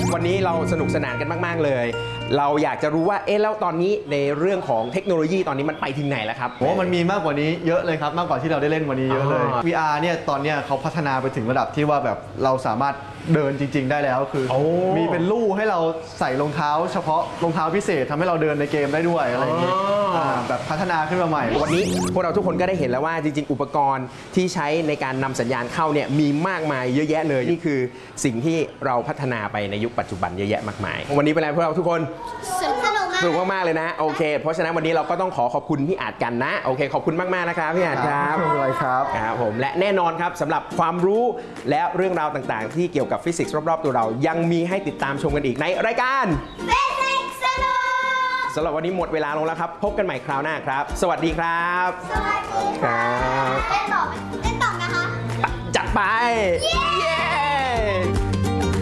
วันนี้เราสนุกสนานกันมากๆเลยเราอยากจะรู้ว่าแล้วตอนนี้ในเรื่องของเทคโนโลยีตอนนี้มันไปถึงไหนแล้วครับโอ้มันมีมากกว่านี้เยอะเลยครับมากกว่าที่เราได้เล่นวันนี้เยอะเลย VR เนี่ยตอนนี้เขาพัฒนาไปถึงระดับที่ว่าแบบเราสามารถเดินจริงๆได้แล้วคือมีเป็นลู่ให้เราใส่รองเท้าเฉพาะรองเท้าพิเศษทำให้เราเดินในเกมได้ด้วยอะไรอย่างนี้แบบพัฒนาขึ้นมาใหม่วันนี้พวกเราทุกคนก็ได้เห็นแล้วว่าจริงๆอุปกรณ์ที่ใช้ในการนำสัญญาณเข้าเนี่ยมีมากมายเยอะแยะเลยนี่คือสิ่งที่เราพัฒนาไปในยุคปัจจุบันเยอะแยะมากมายวันนี้เป็นไรพวกเราทุกคนสนุกมากๆเลยนะโอเคเพราะฉะนั้นวันนี้เราก็ต้องขอบคุณพี่อาจกันนะโอเคขอบคุณมากๆนะครับพี่อาจครับไม่เป็นไรครับครับผมและแน่นอนครับสำหรับความรู้และเรื่องราวต่างๆที่เกี่ยวกับฟิสิกส์รอบๆตัวเรายังมีให้ติดตามชมกันอีกในรายการสำหรับวันนี้หมดเวลาลงแล้วครับพบกันใหม่คราวหน้าครับสวัสดีครับสวัสดีครับเล่นต่อนะคะจัดไปเย้